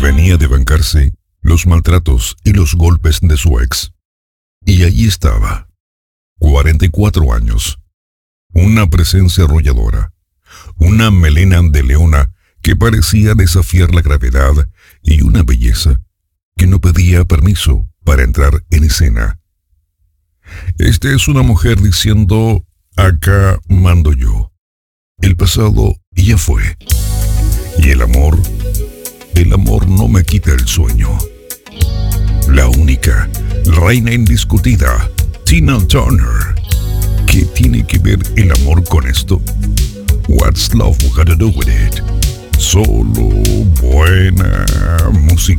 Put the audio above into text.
venía de bancarse los maltratos y los golpes de su ex. Y allí estaba, 44 años, una presencia arrolladora, una melena de leona que parecía desafiar la gravedad y una belleza que no pedía permiso para entrar en escena. Esta es una mujer diciendo, acá mando yo. El pasado ya fue. Y el amor no me quita el sueño. La única, reina indiscutida, Tina Turner. ¿Qué tiene que ver el amor con esto? What's love got to do with it? Solo buena música.